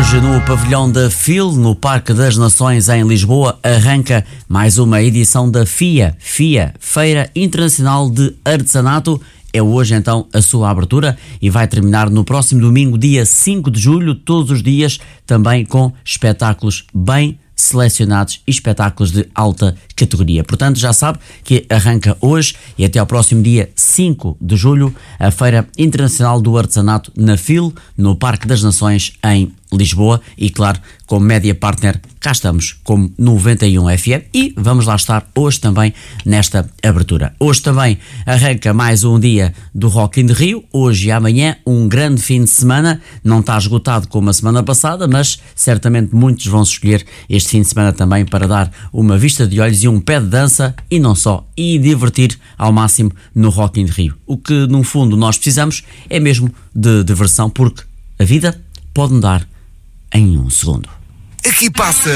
Hoje, no pavilhão da FIL, no Parque das Nações, em Lisboa, arranca mais uma edição da FIA, Feira Internacional de Artesanato. É hoje, então, a sua abertura e vai terminar no próximo domingo, dia 5 de julho, todos os dias, também com espetáculos bem selecionados e espetáculos de alta categoria. Portanto, já sabe que arranca hoje e até ao próximo dia 5 de julho a Feira Internacional do Artesanato na FIL, no Parque das Nações, em Lisboa, e claro, como média partner, cá estamos como 91 FM e vamos lá estar hoje também nesta abertura. Hoje também arranca mais um dia do Rock in Rio, hoje e amanhã, um grande fim de semana, não está esgotado como a semana passada, mas certamente muitos vão escolher este fim de semana também para dar uma vista de olhos e um pé de dança e não só, e divertir ao máximo no Rock in Rio. O que no fundo nós precisamos é mesmo de diversão, porque a vida pode mudar em um segundo. Aqui passa